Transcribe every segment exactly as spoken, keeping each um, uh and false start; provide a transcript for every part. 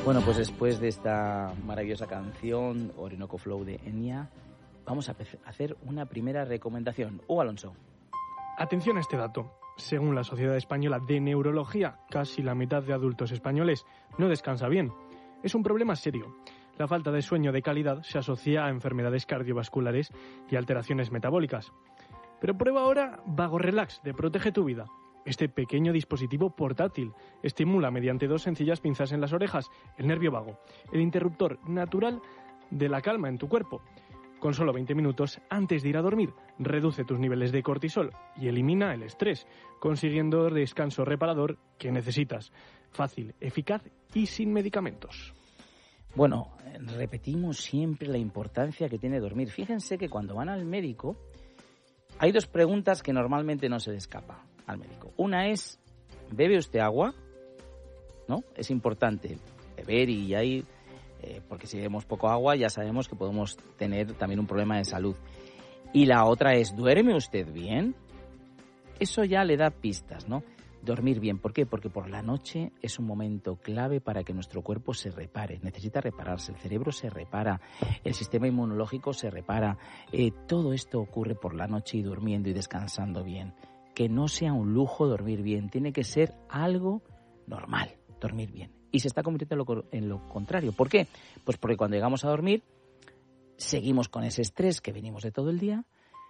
Bueno, pues después de esta maravillosa canción, Orinoco Flow de Enya, vamos a hacer una primera recomendación. Hugo Alonso. Atención a este dato. Según la Sociedad Española de Neurología, casi la mitad de adultos españoles no descansa bien. Es un problema serio. La falta de sueño de calidad se asocia a enfermedades cardiovasculares y alteraciones metabólicas. Pero prueba ahora Vago Relax de Protege tu Vida. Este pequeño dispositivo portátil estimula mediante dos sencillas pinzas en las orejas el nervio vago, el interruptor natural de la calma en tu cuerpo. Con solo veinte minutos antes de ir a dormir, reduce tus niveles de cortisol y elimina el estrés, consiguiendo el descanso reparador que necesitas. Fácil, eficaz y sin medicamentos. Bueno, repetimos siempre la importancia que tiene dormir. Fíjense que cuando van al médico, hay dos preguntas que normalmente no se le escapa al médico. Una es, ¿bebe usted agua? ¿No? Es importante beber y hay, eh, porque si bebemos poco agua ya sabemos que podemos tener también un problema de salud. Y la otra es, ¿duerme usted bien? Eso ya le da pistas, ¿no? Dormir bien. ¿Por qué? Porque por la noche es un momento clave para que nuestro cuerpo se repare. Necesita repararse. El cerebro se repara. El sistema inmunológico se repara. Eh, todo esto ocurre por la noche y durmiendo y descansando bien. Que no sea un lujo dormir bien. Tiene que ser algo normal, dormir bien. Y se está convirtiendo en lo, en lo contrario. ¿Por qué? Pues porque cuando llegamos a dormir, seguimos con ese estrés que venimos de todo el día.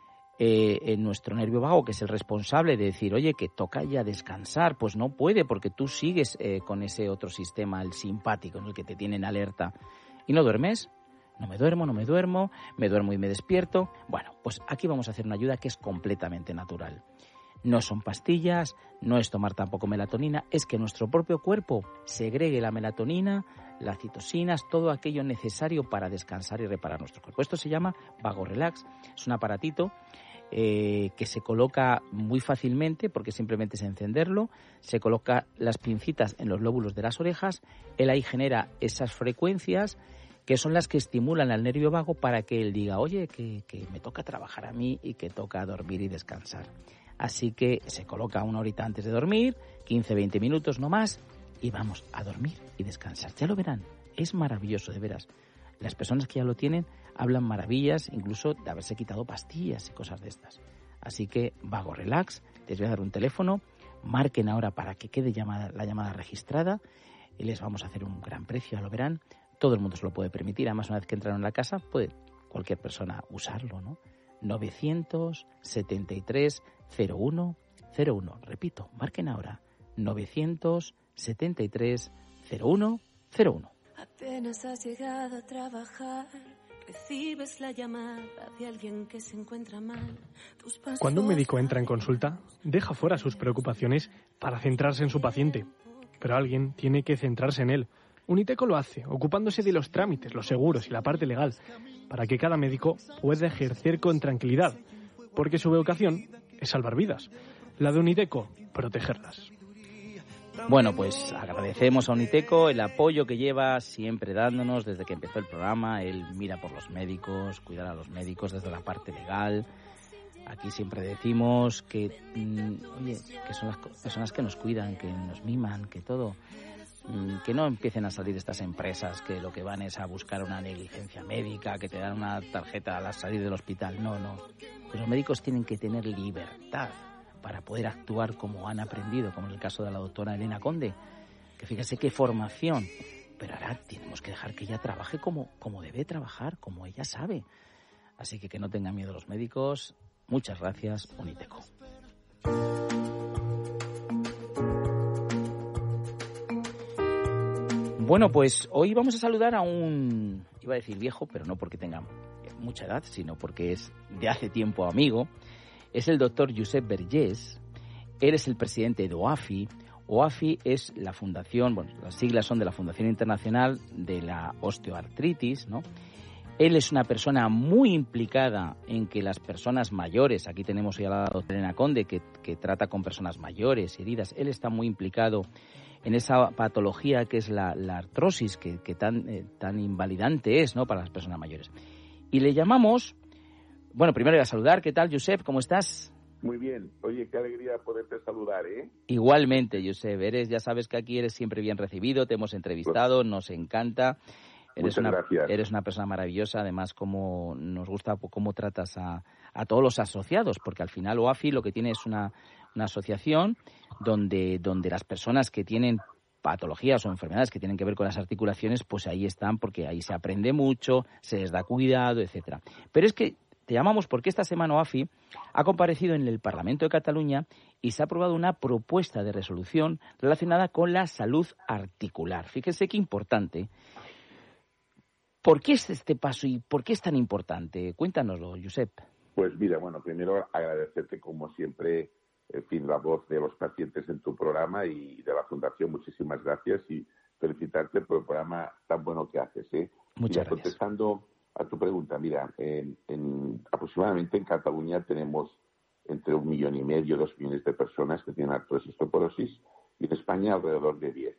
Eh, en nuestro nervio vago, que es el responsable de decir, oye, que toca ya descansar, pues no puede porque tú sigues eh, con ese otro sistema, el simpático, en el que te tienen alerta y no duermes. No me duermo, no me duermo, me duermo y me despierto. Bueno, pues aquí vamos a hacer una ayuda que es completamente natural. No son pastillas, no es tomar tampoco melatonina, es que nuestro propio cuerpo segregue la melatonina, las citosinas, todo aquello necesario para descansar y reparar nuestro cuerpo. Esto se llama Vago Relax, es un aparatito eh, que se coloca muy fácilmente porque simplemente es encenderlo, se coloca las pincitas en los lóbulos de las orejas, él ahí genera esas frecuencias que son las que estimulan al nervio vago para que él diga, oye, que, que me toca trabajar a mí y que toca dormir y descansar. Así que se coloca una horita antes de dormir, quince a veinte minutos no más, y vamos a dormir y descansar. Ya lo verán, es maravilloso, de veras. Las personas que ya lo tienen hablan maravillas, incluso de haberse quitado pastillas y cosas de estas. Así que Vago Relax, les voy a dar un teléfono, marquen ahora para que quede llamada, la llamada registrada, y les vamos a hacer un gran precio, ya lo verán. Todo el mundo se lo puede permitir, además una vez que entraron en la casa puede cualquier persona usarlo, ¿no? novecientos setenta y tres cero uno cero uno. Repito, marquen ahora. novecientos setenta y tres cero uno cero uno. Apenas has llegado a trabajar, recibes la llamada de alguien que se encuentra mal. Cuando un médico entra en consulta, deja fuera sus preocupaciones para centrarse en su paciente. Pero alguien tiene que centrarse en él. Uniteco lo hace, ocupándose de los trámites, los seguros y la parte legal, para que cada médico pueda ejercer con tranquilidad, porque su vocación es salvar vidas. La de Uniteco, protegerlas. Bueno, pues agradecemos a Uniteco el apoyo que lleva siempre dándonos desde que empezó el programa. Él mira por los médicos, cuidar a los médicos desde la parte legal. Aquí siempre decimos que, mmm, oye, que son las personas que nos cuidan, que nos miman, que todo... que no empiecen a salir estas empresas que lo que van es a buscar una negligencia médica, que te dan una tarjeta al salir del hospital. No, no. Los médicos tienen que tener libertad para poder actuar como han aprendido, como en el caso de la doctora Elena Conde, que fíjese qué formación. Pero ahora tenemos que dejar que ella trabaje como, como debe trabajar, como ella sabe. Así que que no tengan miedo los médicos. Muchas gracias, Uniteco. Bueno, pues hoy vamos a saludar a un, iba a decir viejo, pero no porque tenga mucha edad, sino porque es de hace tiempo amigo. Es el doctor Josep Vergés. Él es el presidente de O A F I. O A F I es la fundación, bueno, las siglas son de la Fundación Internacional de la Osteoartritis, ¿no? Él es una persona muy implicada en que las personas mayores, aquí tenemos ya a la doctora Elena Conde, que, que trata con personas mayores, heridas, él está muy implicado en esa patología que es la, la artrosis, que, que tan, eh, tan invalidante es, ¿no?, para las personas mayores. Y le llamamos, bueno, primero voy a saludar, ¿qué tal, Josep? ¿Cómo estás? Muy bien. Oye, qué alegría poderte saludar, ¿eh? Igualmente, Josep. Eres, ya sabes que aquí eres siempre bien recibido, te hemos entrevistado, nos encanta. Eres Muchas una, gracias. Eres una persona maravillosa, además como nos gusta cómo tratas a, a todos los asociados, porque al final O A F I lo que tiene es una, una asociación donde, donde las personas que tienen patologías o enfermedades que tienen que ver con las articulaciones, pues ahí están, porque ahí se aprende mucho, se les da cuidado, etcétera. Pero es que te llamamos porque esta semana O A F I ha comparecido en el Parlamento de Cataluña y se ha aprobado una propuesta de resolución relacionada con la salud articular. Fíjese qué importante. ¿Por qué es este paso y por qué es tan importante? Cuéntanoslo, Josep. Pues mira, bueno, primero agradecerte como siempre, en fin, la voz de los pacientes en tu programa y de la Fundación. Muchísimas gracias y felicitarte por el programa tan bueno que haces, ¿eh? Muchas mira, gracias. Contestando a tu pregunta, mira, en, en, aproximadamente en Cataluña tenemos entre un millón y medio, dos millones de personas que tienen artrosis y osteoporosis, y en España alrededor de diez.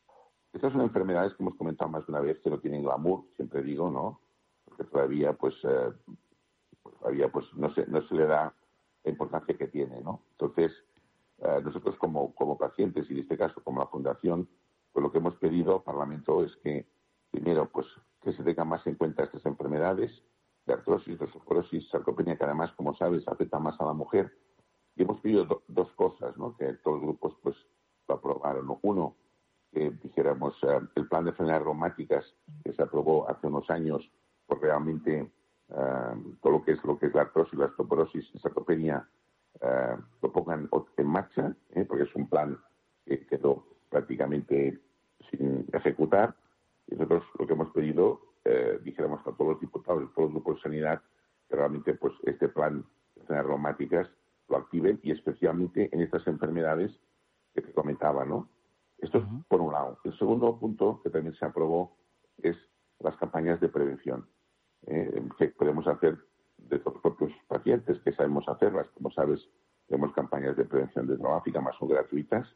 Estas son enfermedades que hemos comentado más de una vez que no tienen glamour, siempre digo, ¿no? Porque todavía, pues, eh, todavía, pues, no se, no se le da la importancia que tiene, ¿no? Entonces, eh, nosotros como, como pacientes, y en este caso como la Fundación, pues lo que hemos pedido al Parlamento es que, primero, pues, que se tengan más en cuenta estas enfermedades de artrosis, de osteoporosis, sarcopenia, que además, como sabes, afecta más a la mujer. Y hemos pedido do, dos cosas, ¿no? Que todos los grupos, pues, lo aprobaron. Uno, que dijéramos, eh, el plan de enfermedades reumáticas que se aprobó hace unos años, pues realmente eh, todo lo que es lo que es la artrosis, la osteoporosis, la sarcopenia, eh, lo pongan en marcha, ¿eh? Porque es un plan que quedó prácticamente sin ejecutar. Y nosotros lo que hemos pedido, eh, dijéramos a todos los diputados de todos los grupos de sanidad, que realmente pues este plan de enfermedades reumáticas lo activen y especialmente en estas enfermedades que te comentaba, ¿no? Esto es uh-huh. por un lado. El segundo punto que también se aprobó es las campañas de prevención, eh, que podemos hacer de los propios pacientes, que sabemos hacerlas. Como sabes, tenemos campañas de prevención de África, más son gratuitas.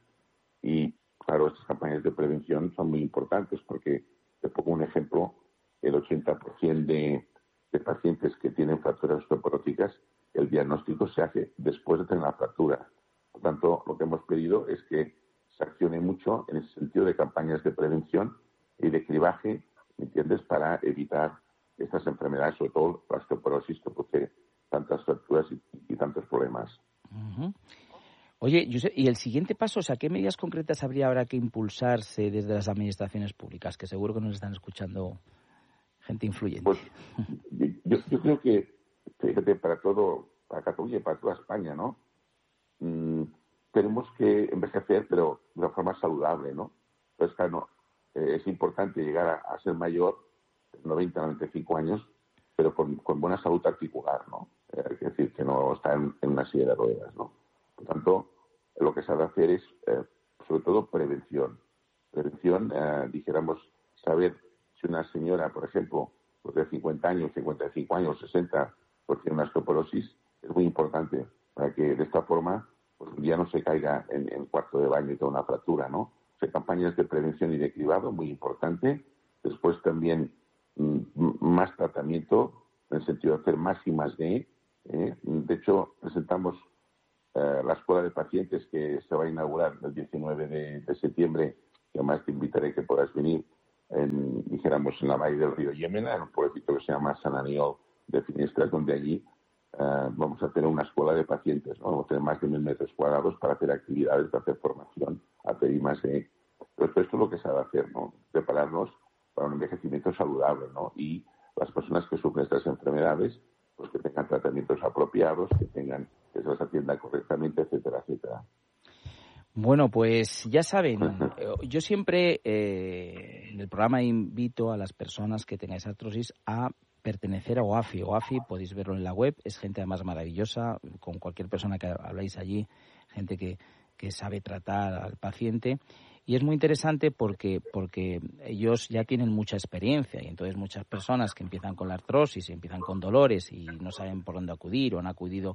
Y, claro, estas campañas de prevención son muy importantes porque, te pongo un ejemplo, el ochenta por ciento de, de pacientes que tienen fracturas osteoporóticas, el diagnóstico se hace después de tener la fractura. Por tanto, lo que hemos pedido es que se accione mucho en el sentido de campañas de prevención y de cribaje, ¿me entiendes?, para evitar estas enfermedades, sobre todo la osteoporosis, que produce tantas fracturas y, y tantos problemas. Uh-huh. Oye, Josep, ¿y el siguiente paso? O sea, ¿qué medidas concretas habría ahora que impulsarse desde las administraciones públicas? Que seguro que nos están escuchando gente influyente. Pues yo, yo creo que, fíjate, para todo, para Cataluña y para toda España, ¿no? Mm, tenemos que envejecer, pero de una forma saludable, ¿no? Entonces, claro, no, eh, es importante llegar a, a ser mayor, noventa, noventa y cinco años, pero con, con buena salud articular, ¿no? Eh, es decir, que no está en, en una silla de ruedas, ¿no? Por tanto, lo que se ha de hacer es, eh, sobre todo, prevención. Prevención, eh, dijéramos, saber si una señora, por ejemplo, pues de cincuenta años, cincuenta y cinco años, sesenta, pues tiene una osteoporosis, es muy importante para que de esta forma pues un día no se caiga en el cuarto de baño y tenga una fractura, ¿no? O sea, campañas de prevención y de cribado, muy importante. Después también m- más tratamiento, en el sentido de hacer más y más de. ¿eh? De hecho, presentamos eh, la escuela de pacientes que se va a inaugurar el diecinueve de, de septiembre, y además te invitaré que puedas venir, en, dijéramos, en la bahía del río Yémena, en un pueblito que se llama San Aniol de Finestras, donde allí Uh, vamos a tener una escuela de pacientes, ¿no? Vamos a tener más de mil metros cuadrados para hacer actividades, para hacer formación, a pedir más de... Pero esto es lo que se ha de hacer, ¿no? Prepararnos para un envejecimiento saludable, ¿no? Y las personas que sufren estas enfermedades, pues que tengan tratamientos apropiados, que tengan, que se las atiendan correctamente, etcétera, etcétera. Bueno, pues ya saben, yo siempre eh, en el programa invito a las personas que tengáis artrosis a pertenecer a O A F I. O A F I, podéis verlo en la web, es gente además maravillosa, con cualquier persona que habláis allí, gente que, que sabe tratar al paciente. Y es muy interesante porque, porque ellos ya tienen mucha experiencia y entonces muchas personas que empiezan con la artrosis, empiezan con dolores y no saben por dónde acudir o han acudido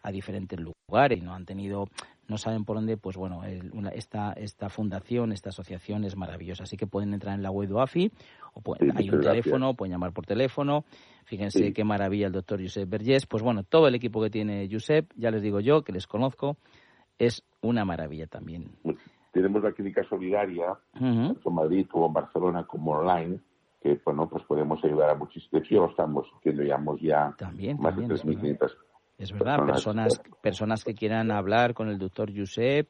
a diferentes lugares, no han tenido, no saben por dónde, pues bueno, el, una, esta esta fundación, esta asociación es maravillosa, así que pueden entrar en la web de U A F I, o pueden, sí, hay un gracias. teléfono, pueden llamar por teléfono. Fíjense sí. qué maravilla el doctor Josep Vergés. Pues bueno, todo el equipo que tiene Josep, ya les digo yo, que les conozco, es una maravilla también. Tenemos la clínica solidaria, uh-huh. tanto en Madrid como en Barcelona como online, que bueno, pues podemos ayudar a muchísimos. Yo estamos haciendo ya también, más también, de tres mil quinientas es verdad, personas, personas que quieran hablar con el doctor Josep,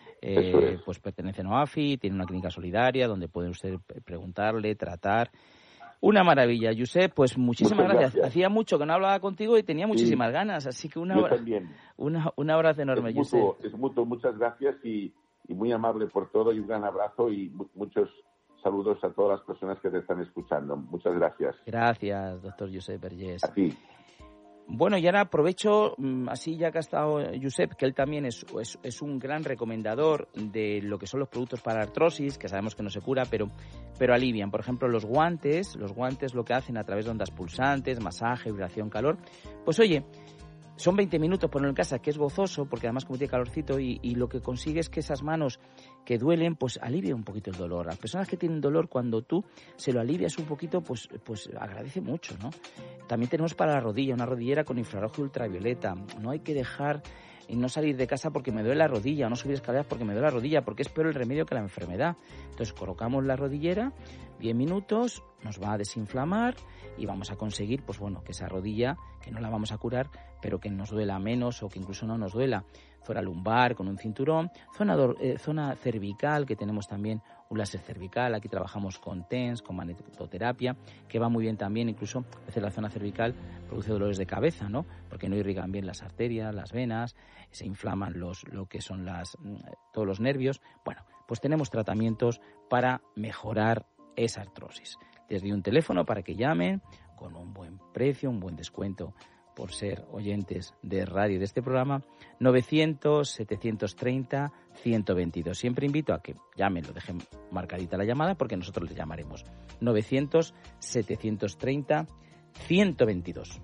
eh, es. pues pertenecen a U A F I, tiene una clínica solidaria donde puede usted preguntarle, tratar. Una maravilla, Josep, pues muchísimas gracias. gracias. Hacía mucho que no hablaba contigo y tenía muchísimas sí. ganas, así que una, una, un abrazo enorme, es mutuo, Josep. Es mutuo, muchas gracias y, y muy amable por todo y un gran abrazo y muchos saludos a todas las personas que te están escuchando. Muchas gracias. Gracias, doctor Josep Vergés. A ti. Bueno, y ahora aprovecho, así ya que ha estado Josep, que él también es, es, es un gran recomendador de lo que son los productos para artrosis, que sabemos que no se cura, pero, pero alivian. Por ejemplo, los guantes, los guantes lo que hacen a través de ondas pulsantes, masaje, vibración, calor. Pues oye, son veinte minutos ponerlo en casa, que es gozoso, porque además como tiene calorcito, y, y lo que consigue es que esas manos que duelen, pues alivia un poquito el dolor. Las personas que tienen dolor, cuando tú se lo alivias un poquito, pues, pues agradece mucho, ¿no? También tenemos para la rodilla, una rodillera con infrarrojo y ultravioleta. No hay que dejar y no salir de casa porque me duele la rodilla, o no subir escaleras porque me duele la rodilla, porque es peor el remedio que la enfermedad. Entonces colocamos la rodillera, diez minutos, nos va a desinflamar y vamos a conseguir, pues bueno, que esa rodilla, que no la vamos a curar, pero que nos duela menos o que incluso no nos duela. Zona lumbar con un cinturón, zona, eh, zona cervical, que tenemos también un láser cervical, aquí trabajamos con T E N S, con magnetoterapia, que va muy bien también, incluso a veces la zona cervical produce dolores de cabeza, ¿no? Porque no irrigan bien las arterias, las venas, se inflaman los, lo que son las, todos los nervios. Bueno, pues tenemos tratamientos para mejorar esa artrosis. Les doy un teléfono para que llamen con un buen precio, un buen descuento por ser oyentes de radio de este programa, novecientos, setecientos treinta, ciento veintidós. Siempre invito a que llamen, lo dejen marcadita la llamada porque nosotros les llamaremos. novecientos, setecientos treinta, ciento veintidós.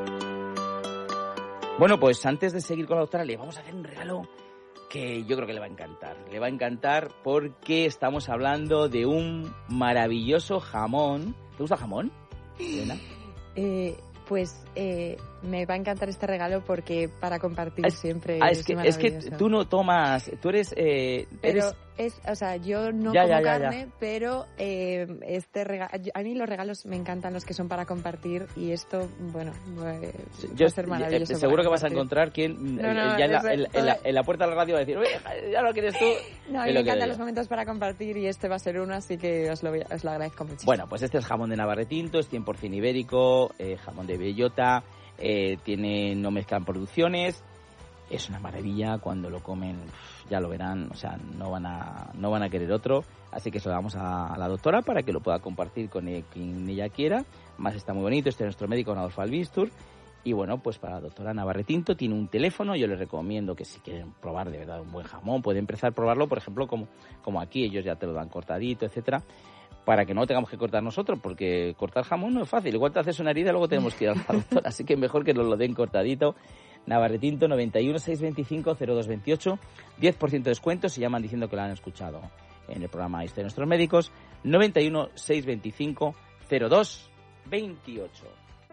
Bueno, pues antes de seguir con la doctora, le vamos a hacer un regalo que yo creo que le va a encantar. Le va a encantar porque estamos hablando de un maravilloso jamón. ¿Te gusta el jamón, Elena? Eh... Pues eh, me va a encantar este regalo porque para compartir es, siempre ah, es, es que es que tú no tomas, tú eres, eh, pero eres... es, o sea, yo no ya, como ya, ya, carne, ya. pero eh, este regalo, a mí los regalos me encantan los que son para compartir y esto, bueno, pues, yo, va a ser maravilloso. Eh, seguro que vas a encontrar quien no, no, ya en la, eso, en, en, la, en la puerta de la radio va a decir, oye, ya lo quieres tú. No, a mí me encantan los momentos para compartir y este va a ser uno, así que os lo, voy, os lo agradezco muchísimo. Bueno, pues este es jamón de Navarretinto, es cien por ciento ibérico, eh, jamón de bellota. Eh, tiene, no mezclan producciones, es una maravilla, cuando lo comen ya lo verán, o sea, no van a no van a querer otro, así que se lo damos a, a la doctora para que lo pueda compartir con el, quien ella quiera. Más está muy bonito, este es nuestro médico Adolfo Albistur, y bueno, pues para la doctora Navarretinto tiene un teléfono. Yo les recomiendo que si quieren probar de verdad un buen jamón, pueden empezar a probarlo, por ejemplo, como, como aquí, ellos ya te lo dan cortadito, etcétera, para que no tengamos que cortar nosotros, porque cortar jamón no es fácil. Igual te haces una herida y luego tenemos que ir al doctor, así que mejor que nos lo den cortadito. Navarretinto, noventa y uno, seiscientos veinticinco, cero dos veintiocho, diez por ciento de descuento si llaman diciendo que lo han escuchado en el programa Historia de Nuestros Médicos, noventa y uno, seiscientos veinticinco, cero dos veintiocho.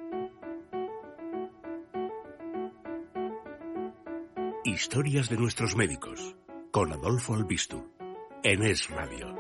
Historias de Nuestros Médicos, con Adolfo Albistur, en Es Radio.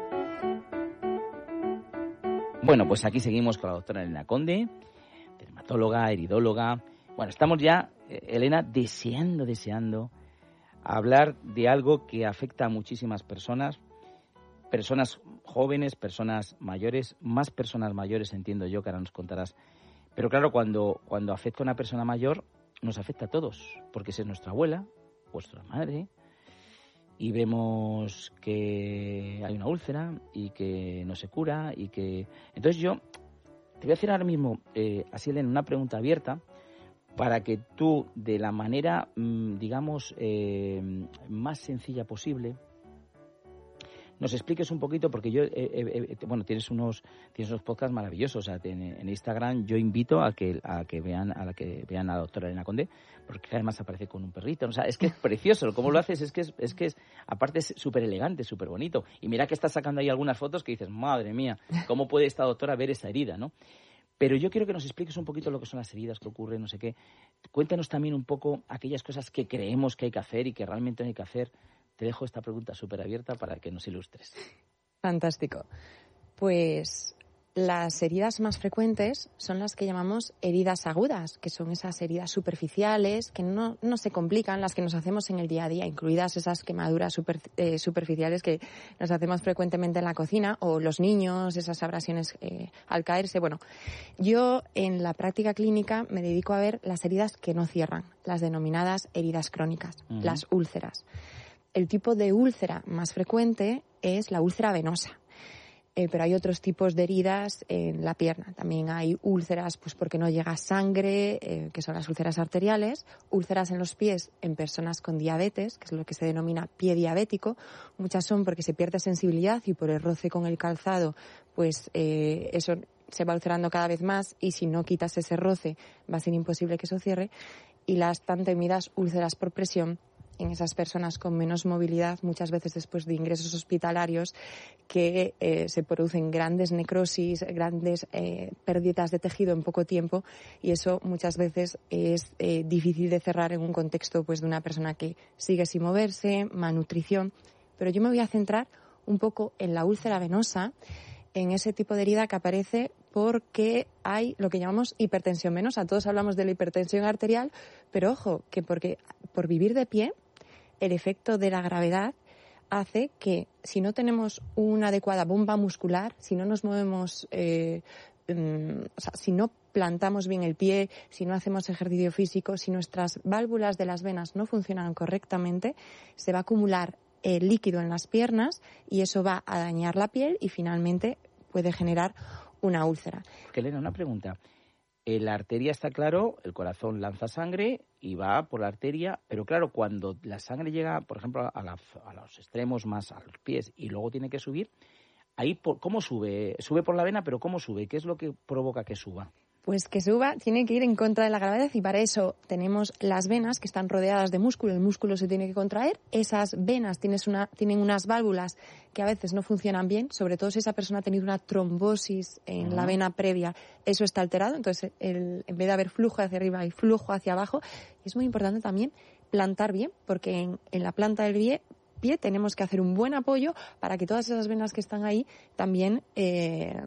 Bueno, pues aquí seguimos con la doctora Elena Conde, dermatóloga, heridóloga. Bueno, estamos ya, Elena, deseando, deseando hablar de algo que afecta a muchísimas personas, personas jóvenes, personas mayores, más personas mayores, entiendo yo, que ahora nos contarás. Pero claro, cuando, cuando afecta a una persona mayor, nos afecta a todos, porque si es nuestra abuela, vuestra madre, y vemos que hay una úlcera y que no se cura y que... Entonces yo te voy a hacer ahora mismo, eh, así Elena, una pregunta abierta para que tú, de la manera, mmm, digamos, eh, más sencilla posible, nos expliques un poquito, porque yo, eh, eh, eh, bueno, tienes unos tienes unos podcasts maravillosos, o sea, en, en Instagram yo invito a que a que vean a la que vean a la doctora Elena Condé, porque además aparece con un perrito, o sea, es que es precioso, cómo lo haces, es que es, es que es, aparte es súper elegante, súper bonito, y mira que estás sacando ahí algunas fotos que dices, madre mía, cómo puede esta doctora ver esa herida, ¿no? Pero yo quiero que nos expliques un poquito lo que son las heridas que ocurren, no sé qué. Cuéntanos también un poco aquellas cosas que creemos que hay que hacer y que realmente no hay que hacer. Te dejo esta pregunta súper abierta para que nos ilustres. Fantástico. Pues las heridas más frecuentes son las que llamamos heridas agudas, que son esas heridas superficiales que no, no se complican, las que nos hacemos en el día a día, incluidas esas quemaduras super, eh, superficiales que nos hacemos frecuentemente en la cocina, o los niños, esas abrasiones eh, al caerse. Bueno, yo en la práctica clínica me dedico a ver las heridas que no cierran, las denominadas heridas crónicas, uh-huh. las úlceras. El tipo de úlcera más frecuente es la úlcera venosa. Eh, pero hay otros tipos de heridas en la pierna. También hay úlceras pues porque no llega sangre, eh, que son las úlceras arteriales, úlceras en los pies en personas con diabetes, que es lo que se denomina pie diabético. Muchas son porque se pierde sensibilidad y por el roce con el calzado, pues eh, eso se va ulcerando cada vez más, y si no quitas ese roce va a ser imposible que eso cierre. Y las tan temidas úlceras por presión en esas personas con menos movilidad, muchas veces después de ingresos hospitalarios, que eh, se producen grandes necrosis, grandes eh, pérdidas de tejido en poco tiempo, y eso muchas veces es eh, difícil de cerrar en un contexto pues de una persona que sigue sin moverse, malnutrición. Pero yo me voy a centrar un poco en la úlcera venosa, en ese tipo de herida que aparece porque hay lo que llamamos hipertensión venosa. Todos hablamos de la hipertensión arterial, pero ojo, que porque por vivir de pie, el efecto de la gravedad hace que si no tenemos una adecuada bomba muscular, si no nos movemos, eh, um, o sea, si no plantamos bien el pie, si no hacemos ejercicio físico, si nuestras válvulas de las venas no funcionan correctamente, se va a acumular el líquido en las piernas y eso va a dañar la piel y finalmente puede generar una úlcera. Porque, Elena, una pregunta. La arteria está claro, el corazón lanza sangre y va por la arteria, pero claro, cuando la sangre llega, por ejemplo, a, la, a los extremos más, a los pies, y luego tiene que subir, ahí por, ¿cómo sube? Sube por la vena, pero ¿cómo sube? ¿Qué es lo que provoca que suba? Pues que suba tiene que ir en contra de la gravedad, y para eso tenemos las venas que están rodeadas de músculo. El músculo se tiene que contraer. Esas venas tienes una, tienen unas válvulas que a veces no funcionan bien, sobre todo si esa persona ha tenido una trombosis en uh-huh. la vena previa. Eso está alterado, entonces el, en vez de haber flujo hacia arriba hay flujo hacia abajo. Es muy importante también plantar bien, porque en, en la planta del pie, pie tenemos que hacer un buen apoyo para que todas esas venas que están ahí también eh,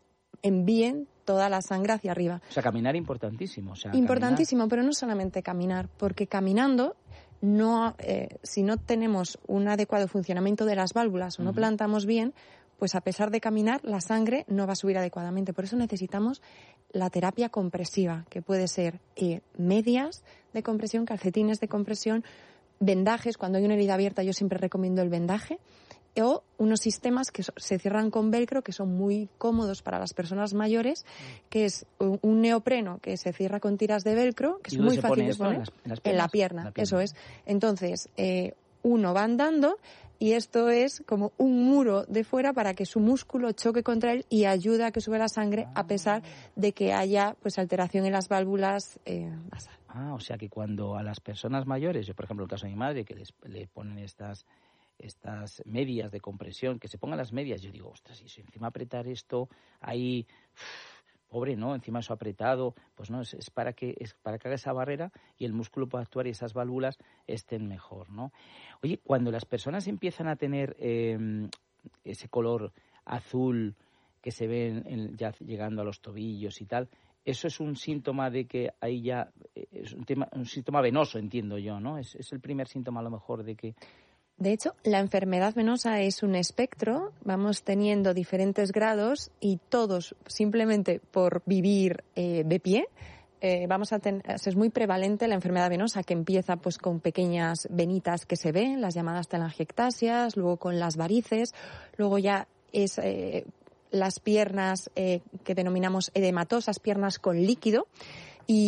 envíen toda la sangre hacia arriba. O sea, caminar importantísimo. O sea, importantísimo, caminar... pero no solamente caminar, porque caminando, no, eh, si no tenemos un adecuado funcionamiento de las válvulas o no uh-huh. plantamos bien, pues a pesar de caminar, la sangre no va a subir adecuadamente. Por eso necesitamos la terapia compresiva, que puede ser eh, medias de compresión, calcetines de compresión, vendajes. Cuando hay una herida abierta yo siempre recomiendo el vendaje, o unos sistemas que se cierran con velcro, que son muy cómodos para las personas mayores, que es un neopreno que se cierra con tiras de velcro, que es muy fácil de poner, en, las, en, las en, la pierna, en la pierna, eso es. Entonces, eh, uno va andando y esto es como un muro de fuera para que su músculo choque contra él y ayuda a que sube la sangre a pesar de que haya pues alteración en las válvulas eh, basales. Ah, o sea que cuando a las personas mayores, yo por ejemplo en el caso de mi madre, que les le ponen estas estas medias de compresión, que se pongan las medias, yo digo, ostras, y si encima apretar esto ahí, uff, pobre, ¿no? Encima eso apretado, pues no, es, es para que es para que haga esa barrera y el músculo pueda actuar y esas válvulas estén mejor, ¿no? Oye, cuando las personas empiezan a tener eh, ese color azul que se ven en, ya llegando a los tobillos y tal, eso es un síntoma de que ahí ya es un, tema, un síntoma venoso, entiendo yo, ¿no? Es, es el primer síntoma a lo mejor de que... De hecho, la enfermedad venosa es un espectro, vamos teniendo diferentes grados y todos, simplemente por vivir eh, de pie, eh, vamos a tener, es muy prevalente la enfermedad venosa, que empieza pues con pequeñas venitas que se ven, las llamadas telangiectasias, luego con las varices, luego ya es eh, las piernas eh, que denominamos edematosas, piernas con líquido, y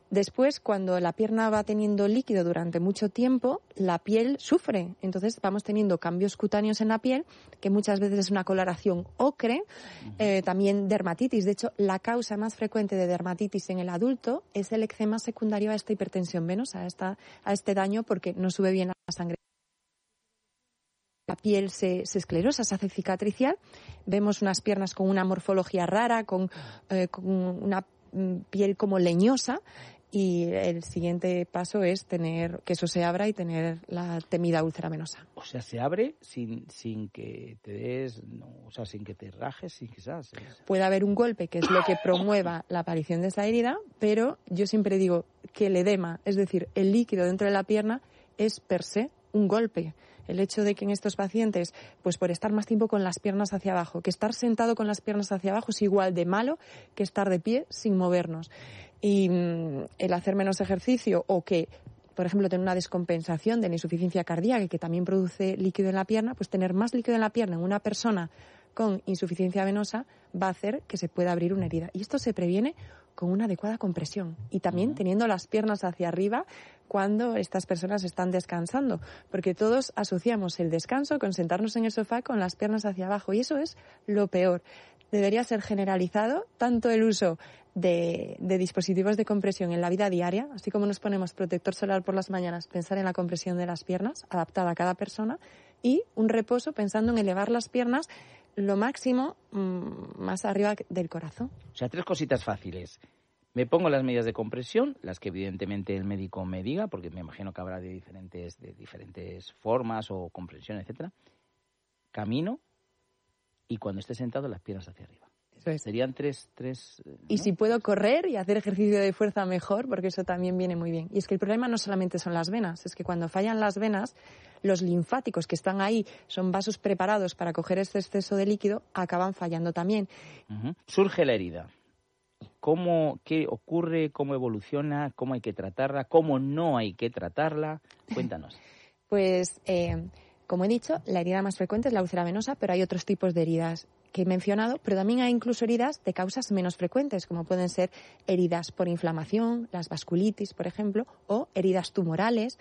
Después, cuando la pierna va teniendo líquido durante mucho tiempo, la piel sufre. Entonces vamos teniendo cambios cutáneos en la piel, que muchas veces es una coloración ocre, uh-huh. eh, también dermatitis. De hecho, la causa más frecuente de dermatitis en el adulto es el eczema secundario a esta hipertensión venosa, a, esta, a este daño, porque no sube bien la sangre. La piel se, se esclerosa, se hace cicatricial. Vemos unas piernas con una morfología rara, con, eh, con una piel como leñosa. Y el siguiente paso es tener que eso se abra y tener la temida úlcera venosa. O sea, se abre sin sin que te des, no, o sea, sin que te rajes, sin quizás. Puede haber un golpe que es lo que promueva la aparición de esa herida, pero yo siempre digo que el edema, es decir, el líquido dentro de la pierna, es per se un golpe. El hecho de que en estos pacientes, pues por estar más tiempo con las piernas hacia abajo, que estar sentado con las piernas hacia abajo es igual de malo que estar de pie sin movernos. Y mmm, el hacer menos ejercicio o que, por ejemplo, tener una descompensación de la insuficiencia cardíaca que también produce líquido en la pierna, pues tener más líquido en la pierna en una persona con insuficiencia venosa va a hacer que se pueda abrir una herida. Y esto se previene con una adecuada compresión y también teniendo las piernas hacia arriba cuando estas personas están descansando, porque todos asociamos el descanso con sentarnos en el sofá con las piernas hacia abajo y eso es lo peor. Debería ser generalizado tanto el uso de, de dispositivos de compresión en la vida diaria, así como nos ponemos protector solar por las mañanas, pensar en la compresión de las piernas adaptada a cada persona y un reposo pensando en elevar las piernas lo máximo mmm, más arriba del corazón. O sea, tres cositas fáciles. Me pongo las medidas de compresión, las que evidentemente el médico me diga, porque me imagino que habrá de diferentes, de diferentes formas o compresión, etcétera. Camino y cuando esté sentado las piernas hacia arriba. Eso es. Serían tres, tres, ¿no? Y si puedo correr y hacer ejercicio de fuerza mejor, porque eso también viene muy bien. Y es que el problema no solamente son las venas, es que cuando fallan las venas, los linfáticos que están ahí, son vasos preparados para coger este exceso de líquido, acaban fallando también. Uh-huh. Surge la herida. ¿Cómo, qué ocurre? ¿Cómo evoluciona? ¿Cómo hay que tratarla? ¿Cómo no hay que tratarla? Cuéntanos. Pues, eh, como he dicho, la herida más frecuente es la úlcera venosa, pero hay otros tipos de heridas que he mencionado, pero también hay incluso heridas de causas menos frecuentes, como pueden ser heridas por inflamación, las vasculitis, por ejemplo, o heridas tumorales.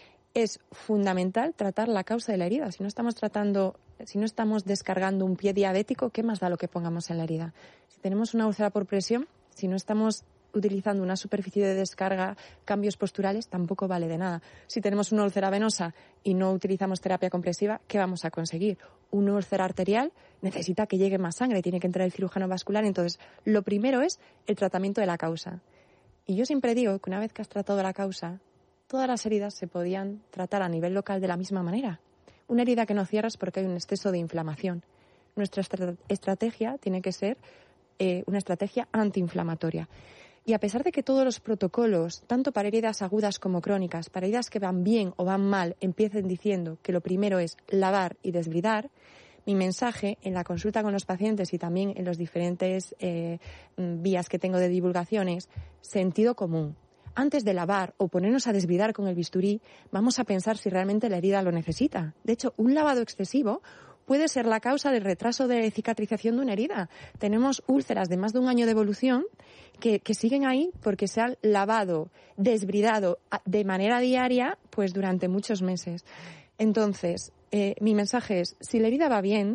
Es fundamental tratar la causa de la herida. Si no estamos tratando, si no estamos descargando un pie diabético, ¿qué más da lo que pongamos en la herida? Si tenemos una úlcera por presión, si no estamos utilizando una superficie de descarga, cambios posturales, tampoco vale de nada. Si tenemos una úlcera venosa y no utilizamos terapia compresiva, ¿qué vamos a conseguir? Una úlcera arterial necesita que llegue más sangre, tiene que entrar el cirujano vascular. Entonces, lo primero es el tratamiento de la causa. Y yo siempre digo que una vez que has tratado la causa, todas las heridas se podían tratar a nivel local de la misma manera. Una herida que no cierras porque hay un exceso de inflamación. Nuestra estra- estrategia tiene que ser eh, una estrategia antiinflamatoria. Y a pesar de que todos los protocolos, tanto para heridas agudas como crónicas, para heridas que van bien o van mal, empiecen diciendo que lo primero es lavar y desbridar, mi mensaje en la consulta con los pacientes y también en los diferentes eh, vías que tengo de divulgación es sentido común. Antes de lavar o ponernos a desbridar con el bisturí, vamos a pensar si realmente la herida lo necesita. De hecho, un lavado excesivo puede ser la causa del retraso de cicatrización de una herida. Tenemos úlceras de más de un año de evolución que, que siguen ahí porque se han lavado, desbridado de manera diaria pues durante muchos meses. Entonces, eh, mi mensaje es, si la herida va bien,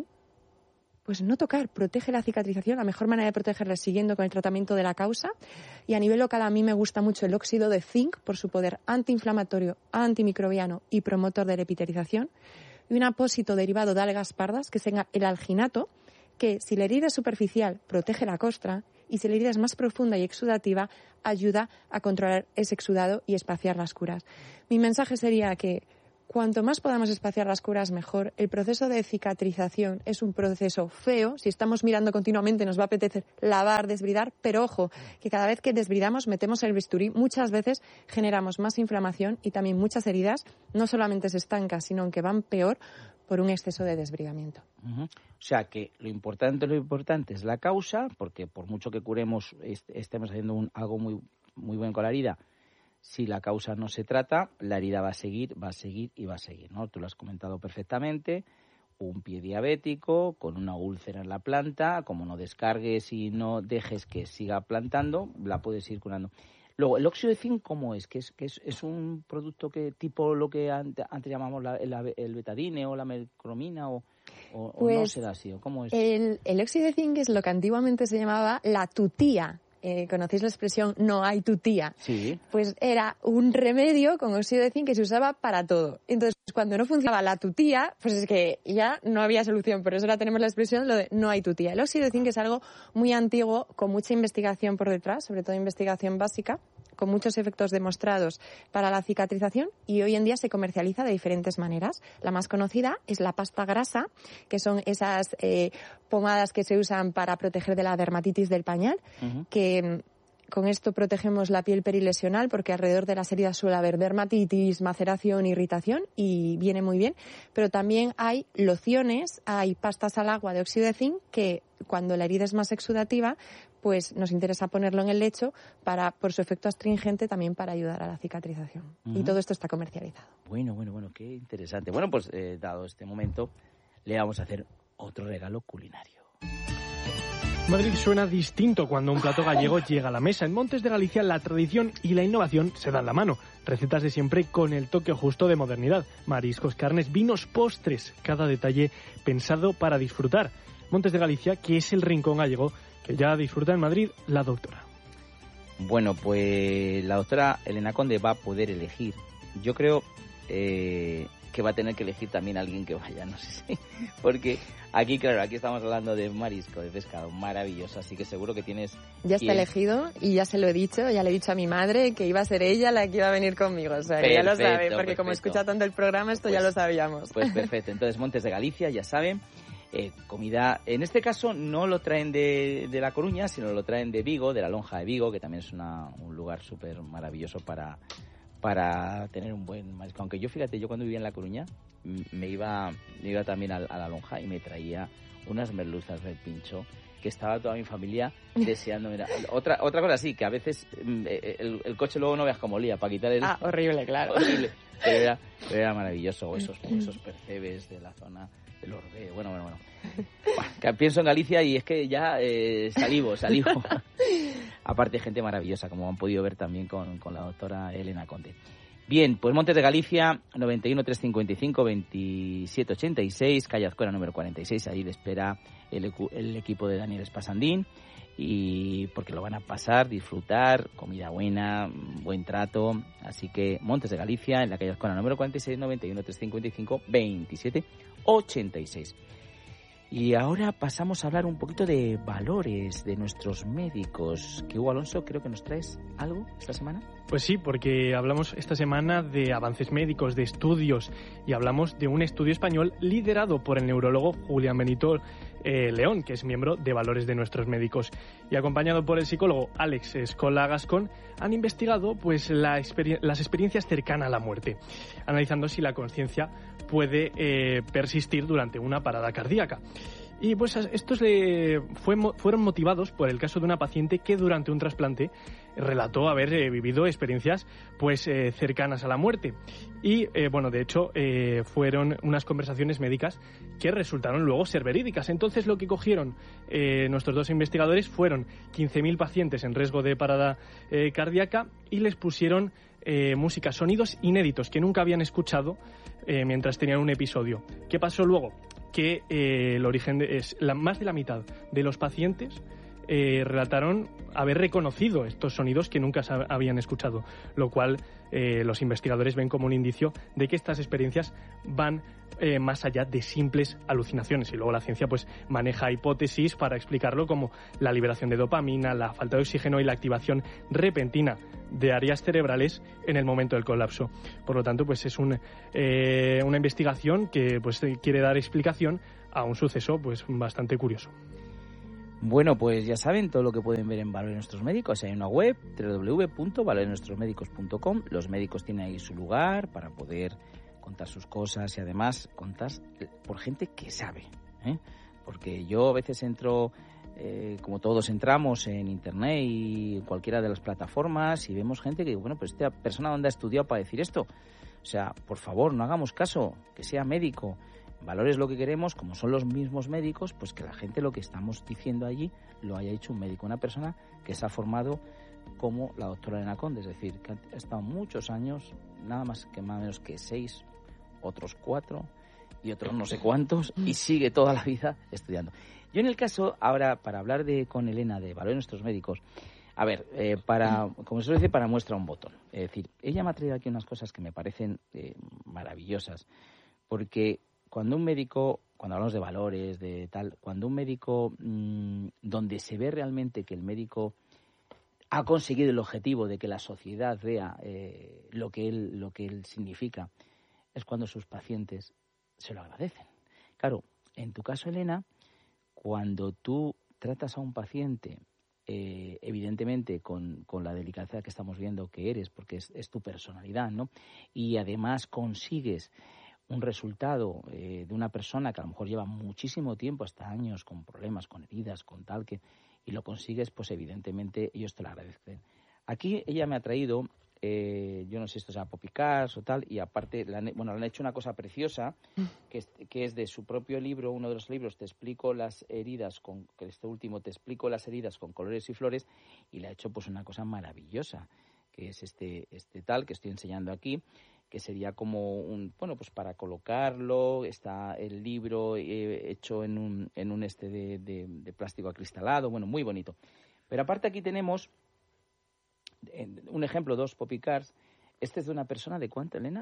pues no tocar, protege la cicatrización. La mejor manera de protegerla es siguiendo con el tratamiento de la causa. Y a nivel local a mí me gusta mucho el óxido de zinc por su poder antiinflamatorio, antimicrobiano y promotor de la epitelización. Y un apósito derivado de algas pardas, que es el alginato, que si la herida es superficial protege la costra y si la herida es más profunda y exudativa ayuda a controlar ese exudado y espaciar las curas. Mi mensaje sería que cuanto más podamos espaciar las curas, mejor. El proceso de cicatrización es un proceso feo. Si estamos mirando continuamente nos va a apetecer lavar, desbridar, pero ojo, que cada vez que desbridamos, metemos el bisturí, muchas veces generamos más inflamación y también muchas heridas no solamente se estancan, sino que van peor por un exceso de desbridamiento. Uh-huh. O sea que lo importante, lo importante es la causa, porque por mucho que curemos, est- estemos haciendo un, algo muy, muy bueno con la herida, si la causa no se trata, la herida va a seguir, va a seguir y va a seguir, ¿no? Tú lo has comentado perfectamente, un pie diabético con una úlcera en la planta, como no descargues y no dejes que siga plantando, la puedes ir curando. Luego, ¿el óxido de zinc cómo es? ¿Que es, que es, es un producto que tipo lo que antes, antes llamamos la, el, el betadine o la mercromina o, o, pues, o no será así? ¿O cómo es? El, el óxido de zinc es lo que antiguamente se llamaba la tutía. Eh, ¿Conocéis la expresión no hay tutía? Sí. Pues era un remedio con óxido de zinc que se usaba para todo. Entonces, cuando no funcionaba la tutía, pues es que ya no había solución. Por eso ahora tenemos la expresión lo de no hay tutía. El óxido de zinc es algo muy antiguo, con mucha investigación por detrás, sobre todo investigación básica, con muchos efectos demostrados para la cicatrización, y hoy en día se comercializa de diferentes maneras. La más conocida es la pasta grasa, que son esas eh, pomadas que se usan para proteger de la dermatitis del pañal, uh-huh. que con esto protegemos la piel perilesional porque alrededor de las heridas suele haber dermatitis, maceración, irritación y viene muy bien. Pero también hay lociones, hay pastas al agua de óxido de zinc que cuando la herida es más exudativa, pues nos interesa ponerlo en el lecho para, por su efecto astringente, también para ayudar a la cicatrización. Uh-huh. Y todo esto está comercializado. Bueno, bueno, bueno, qué interesante. Bueno, pues eh, dado este momento, le vamos a hacer otro regalo culinario. Madrid suena distinto cuando un plato gallego llega a la mesa. En Montes de Galicia la tradición y la innovación se dan la mano. Recetas de siempre con el toque justo de modernidad. Mariscos, carnes, vinos, postres. Cada detalle pensado para disfrutar. Montes de Galicia, que es el rincón gallego que ya disfruta en Madrid la doctora. Bueno, pues la doctora Elena Conde va a poder elegir. Yo creo eh, que va a tener que elegir también a alguien que vaya, no sé si. Porque aquí, claro, aquí estamos hablando de marisco, de pescado, maravilloso. Así que seguro que tienes... Ya está elegido y ya se lo he dicho, ya le he dicho a mi madre que iba a ser ella la que iba a venir conmigo. O sea, que ya lo sabe, porque perfecto. Como escucha tanto el programa, esto pues, ya lo sabíamos. Pues perfecto. Entonces, Montes de Galicia, ya saben. Eh, comida, en este caso no lo traen de, de La Coruña, sino lo traen de Vigo, de la Lonja de Vigo, que también es una, un lugar súper maravilloso para, para tener un buen marisco. Aunque yo, fíjate, yo cuando vivía en La Coruña me iba, me iba también a, a la Lonja y me traía unas merluzas del Pincho que estaba toda mi familia deseando. Mira, otra otra cosa sí, que a veces el, el coche luego no veas cómo olía para quitar el... Ah, horrible, claro. Horrible, pero era, pero era maravilloso, esos, esos percebes de la zona del Orbe, bueno, bueno, bueno. Bueno, pienso en Galicia y es que ya eh, salivo, salivo. Aparte, gente maravillosa, como han podido ver también con, con la doctora Elena Conde. Bien, pues Montes de Galicia, noventa y uno, trescientos cincuenta y cinco, veintisiete ochenta y seis, calle Azcuera número cuarenta y seis, ahí le espera el, el equipo de Daniel Espasandín, y porque lo van a pasar, disfrutar, comida buena, buen trato, así que Montes de Galicia, en la calle Azcuera número cuarenta y seis, noventa y uno, trescientos cincuenta y cinco, veintisiete ochenta y seis. Y ahora pasamos a hablar un poquito de valores de nuestros médicos. Que Hugo Alonso, creo que nos traes algo esta semana. Pues sí, porque hablamos esta semana de avances médicos, de estudios, y hablamos de un estudio español liderado por el neurólogo Julián Benito eh, León, que es miembro de Valores de nuestros médicos, y acompañado por el psicólogo Alex Escola Gascón, han investigado pues la experien- las experiencias cercanas a la muerte, analizando si la conciencia puede eh, persistir durante una parada cardíaca. Y pues estos le fue, fueron motivados por el caso de una paciente que durante un trasplante relató haber eh, vivido experiencias pues eh, cercanas a la muerte. Y eh, bueno, de hecho eh, fueron unas conversaciones médicas que resultaron luego ser verídicas. Entonces lo que cogieron eh, nuestros dos investigadores fueron quince mil pacientes en riesgo de parada eh, cardíaca y les pusieron eh, música, sonidos inéditos que nunca habían escuchado eh, mientras tenían un episodio. ¿Qué pasó luego? Que eh, el origen de, es la, más de la mitad de los pacientes eh, relataron haber reconocido estos sonidos que nunca sab- habían escuchado, lo cual eh, los investigadores ven como un indicio de que estas experiencias van eh, más allá de simples alucinaciones. Y luego la ciencia pues maneja hipótesis para explicarlo, como la liberación de dopamina, la falta de oxígeno y la activación repentina de áreas cerebrales en el momento del colapso. Por lo tanto, pues es un, eh, una investigación que pues quiere dar explicación a un suceso pues bastante curioso. Bueno, pues ya saben todo lo que pueden ver en Valores de Nuestros Médicos. Hay una web, doble u doble u doble u punto valores de nuestros médicos punto com. Los médicos tienen ahí su lugar para poder contar sus cosas y además contar por gente que sabe, ¿eh? Porque yo a veces entro, eh, como todos entramos en internet y en cualquiera de las plataformas, y vemos gente que, bueno, pues esta persona ¿dónde ha estudiado para decir esto? O sea, por favor, no hagamos caso, que sea médico. Valores lo que queremos, como son los mismos médicos, pues que la gente lo que estamos diciendo allí lo haya hecho un médico, una persona que se ha formado como la doctora Elena Conde, es decir, que ha estado muchos años, nada más que más o menos que seis, otros cuatro y otros no sé cuántos, y sigue toda la vida estudiando. Yo en el caso, ahora, para hablar de con Elena de valores de nuestros médicos, a ver, eh, para, como se dice, para muestra un botón. Es decir, ella me ha traído aquí unas cosas que me parecen eh, maravillosas, porque cuando un médico, cuando hablamos de valores, de tal, cuando un médico, mmm, donde se ve realmente que el médico ha conseguido el objetivo de que la sociedad vea eh, lo que él, lo que él significa, es cuando sus pacientes se lo agradecen. Claro, en tu caso, Elena, cuando tú tratas a un paciente, eh, evidentemente con, con la delicadeza que estamos viendo que eres, porque es, es tu personalidad, ¿no? Y además consigues un resultado eh, de una persona que a lo mejor lleva muchísimo tiempo, hasta años, con problemas, con heridas, con tal, que y lo consigues, pues evidentemente ellos te lo agradecen. Aquí ella me ha traído, eh, yo no sé si esto sea Popicars o tal, y aparte, le han, bueno, le han hecho una cosa preciosa, que es, que es de su propio libro, uno de los libros, Te explico las heridas, con que este último, Te explico las heridas con colores y flores, y le ha hecho pues una cosa maravillosa, que es este, este tal que estoy enseñando aquí, que sería como un, bueno, pues para colocarlo, está el libro eh, hecho en un, en un este de, de, de plástico acristalado, bueno, muy bonito. Pero aparte aquí tenemos eh, un ejemplo, dos Popicars. ¿Este es de una persona de cuánto, Elena?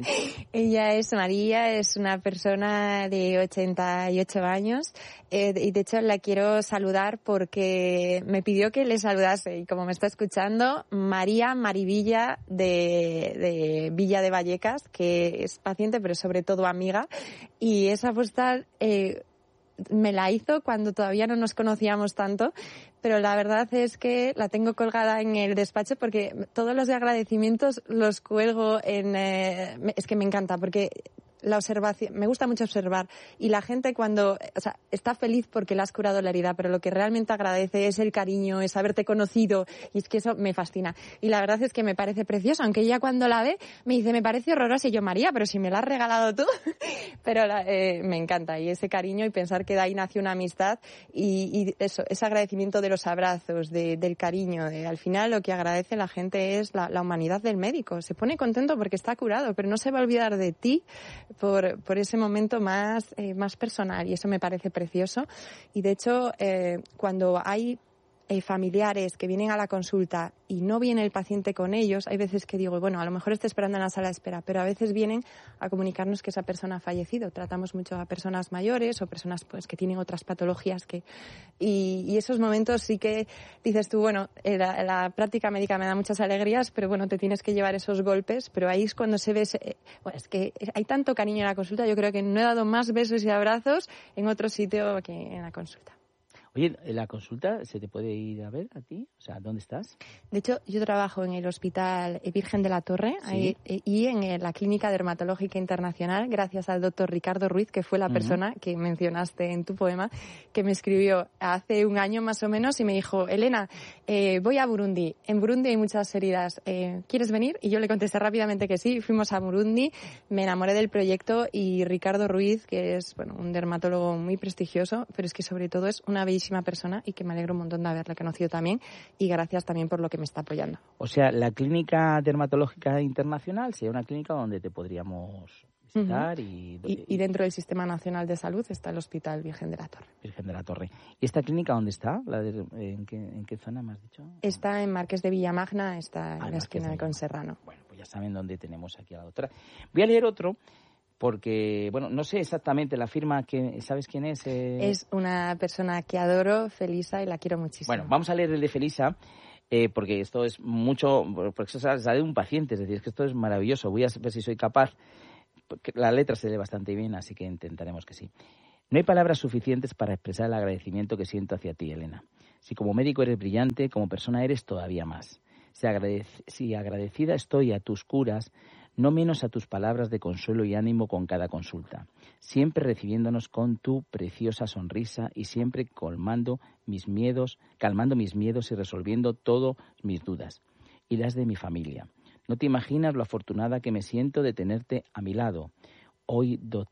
Ella es María, es una persona de ochenta y ocho años eh, y de hecho la quiero saludar porque me pidió que le saludase y como me está escuchando, María Marivilla de, de Villa de Vallecas, que es paciente pero sobre todo amiga, y esa postal eh, me la hizo cuando todavía no nos conocíamos tanto, pero la verdad es que la tengo colgada en el despacho porque todos los agradecimientos los cuelgo en... Eh, es que me encanta porque la observación, me gusta mucho observar y la gente cuando, o sea, está feliz porque le has curado la herida, pero lo que realmente agradece es el cariño, es haberte conocido y es que eso me fascina. Y la verdad es que me parece precioso, aunque ella cuando la ve me dice, me parece horrorosa y yo, María, pero si me la has regalado tú, pero la, eh, me encanta y ese cariño y pensar que de ahí nació una amistad y, y eso, ese agradecimiento de los abrazos, de, del cariño, de, al final lo que agradece la gente es la, la humanidad del médico. Se pone contento porque está curado, pero no se va a olvidar de ti por, por ese momento más, eh, más personal y eso me parece precioso. Y de hecho, eh, cuando hay eh, familiares que vienen a la consulta y no viene el paciente con ellos, hay veces que digo, bueno, a lo mejor está esperando en la sala de espera, pero a veces vienen a comunicarnos que esa persona ha fallecido. Tratamos mucho a personas mayores o personas pues que tienen otras patologías que y, y esos momentos sí que dices tú, bueno, la, la práctica médica me da muchas alegrías, pero bueno, te tienes que llevar esos golpes, pero ahí es cuando se ve, ese, bueno, es que hay tanto cariño en la consulta, yo creo que no he dado más besos y abrazos en otro sitio que en la consulta. Oye, ¿en la consulta se te puede ir a ver a ti? O sea, ¿dónde estás? De hecho, yo trabajo en el Hospital Virgen de la Torre, ¿sí? ahí, y en la Clínica Dermatológica Internacional, gracias al doctor Ricardo Ruiz, que fue la uh-huh. persona que mencionaste en tu poema, que me escribió hace un año más o menos y me dijo, Elena, eh, voy a Burundi. En Burundi hay muchas heridas. Eh, ¿Quieres venir? Y yo le contesté rápidamente que sí. Fuimos a Burundi, me enamoré del proyecto y Ricardo Ruiz, que es bueno un dermatólogo muy prestigioso, pero es que sobre todo es una bellísima persona y que me alegro un montón de haberla conocido también y gracias también por lo que me está apoyando. O sea, la Clínica Dermatológica Internacional sería una clínica donde te podríamos visitar uh-huh. y, y... Y dentro del Sistema Nacional de Salud está el Hospital Virgen de la Torre. Virgen de la Torre. ¿Y esta clínica dónde está? ¿La de, en, qué, ¿En qué zona me has dicho? Está en Marqués de Villamagna, está en ah, la esquina de Conserrano. Bueno, pues ya saben dónde tenemos aquí a la doctora. Voy a leer otro porque, bueno, no sé exactamente la firma, que ¿sabes quién es? Eh... Es una persona que adoro, Felisa, y la quiero muchísimo. Bueno, vamos a leer el de Felisa, eh, porque esto es mucho, porque eso sale de un paciente, es decir, es que esto es maravilloso. Voy a ver si soy capaz, porque la letra se lee bastante bien, así que intentaremos que sí. No hay palabras suficientes para expresar el agradecimiento que siento hacia ti, Elena. Si como médico eres brillante, como persona eres todavía más. Si, agradec- si agradecida estoy a tus curas, no menos a tus palabras de consuelo y ánimo con cada consulta, siempre recibiéndonos con tu preciosa sonrisa y siempre colmando mis miedos, calmando mis miedos y resolviendo todas mis dudas y las de mi familia. No te imaginas lo afortunada que me siento de tenerte a mi lado. Hoy, do-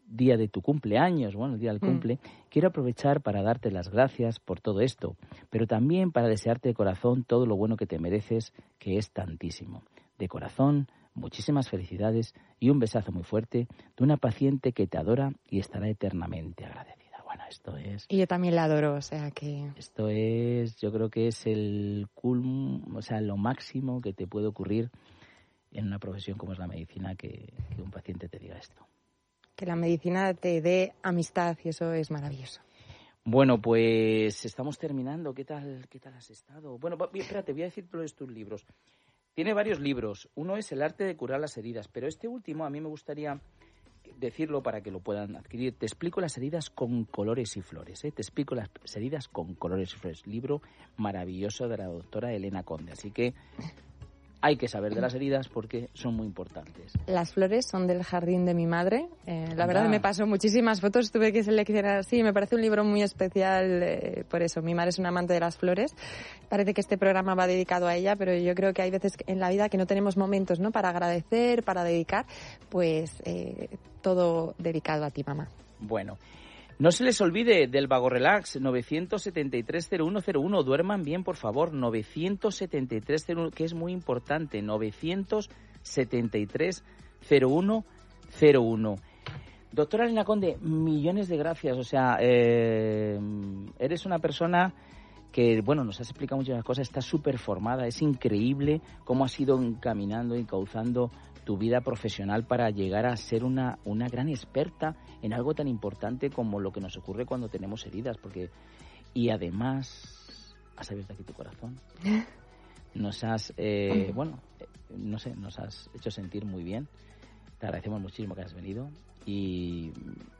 día de tu cumpleaños, bueno, el día del cumple, mm. quiero aprovechar para darte las gracias por todo esto, pero también para desearte de corazón todo lo bueno que te mereces, que es tantísimo. De corazón, muchísimas felicidades y un besazo muy fuerte de una paciente que te adora y estará eternamente agradecida. Bueno, esto es... Y yo también la adoro, o sea que... Esto es, yo creo que es el culm, o sea, lo máximo que te puede ocurrir en una profesión como es la medicina, que, que un paciente te diga esto. Que la medicina te dé amistad y eso es maravilloso. Bueno, pues estamos terminando. ¿Qué tal, qué tal has estado? Bueno, espérate, voy a decir todos tus libros. Tiene varios libros. Uno es El arte de curar las heridas, pero este último a mí me gustaría decirlo para que lo puedan adquirir. Te explico las heridas con colores y flores. ¿eh? Te explico las heridas con colores y flores. Libro maravilloso de la doctora Elena Conde. Así que hay que saber de las heridas porque son muy importantes. Las flores son del jardín de mi madre. Eh, la verdad me pasó muchísimas fotos, tuve que seleccionar. Sí, me parece un libro muy especial eh, por eso. Mi madre es una amante de las flores. Parece que este programa va dedicado a ella, pero yo creo que hay veces en la vida que no tenemos momentos, ¿no? Para agradecer, para dedicar, pues eh, todo dedicado a ti, mamá. Bueno. No se les olvide del Vago Relax, nueve siete tres cero uno cero uno. Duerman bien, por favor, nueve siete tres cero uno, que es muy importante, nueve siete tres cero uno cero uno. Doctora Elena Conde, millones de gracias. O sea, eh, eres una persona que, bueno, nos has explicado muchas cosas, está súper formada, es increíble cómo has ido encaminando y encauzando tu vida profesional para llegar a ser una, una gran experta en algo tan importante como lo que nos ocurre cuando tenemos heridas, porque y además has abierto aquí tu corazón, nos has, eh, bueno, no sé, nos has hecho sentir muy bien, te agradecemos muchísimo que has venido y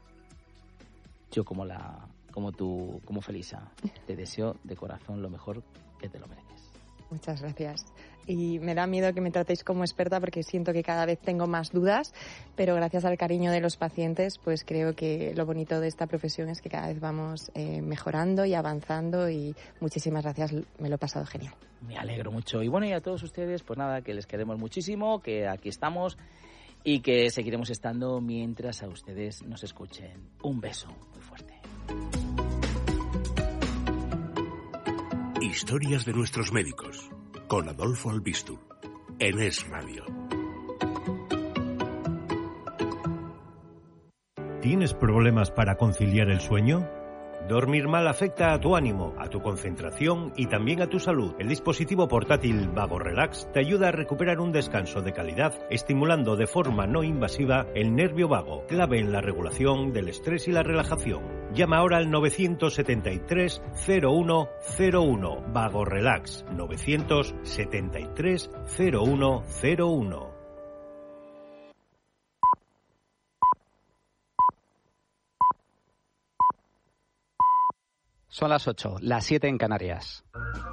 yo como la, como tú, como Felisa, te deseo de corazón lo mejor, que te lo mereces. Muchas gracias. Y me da miedo que me tratéis como experta porque siento que cada vez tengo más dudas, pero gracias al cariño de los pacientes, pues creo que lo bonito de esta profesión es que cada vez vamos eh, mejorando y avanzando y muchísimas gracias, me lo he pasado genial. Me alegro mucho. Y bueno, y a todos ustedes, pues nada, que les queremos muchísimo, que aquí estamos y que seguiremos estando mientras a ustedes nos escuchen. Un beso muy fuerte. Historias de nuestros médicos, con Adolfo Albistur, en Es Radio. ¿Tienes problemas para conciliar el sueño? Dormir mal afecta a tu ánimo, a tu concentración y también a tu salud. El dispositivo portátil Vago Relax te ayuda a recuperar un descanso de calidad, estimulando de forma no invasiva el nervio vago, clave en la regulación del estrés y la relajación. Llama ahora al nueve siete tres cero uno cero uno. Vago Relax, nueve siete tres cero uno cero uno. Son las ocho, las siete en Canarias.